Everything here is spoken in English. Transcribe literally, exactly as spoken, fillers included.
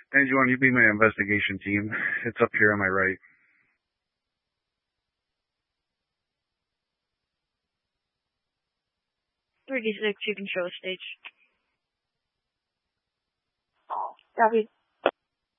And you want you be my investigation team? It's up here on my right. thirty-six, you can show a stage. Copy.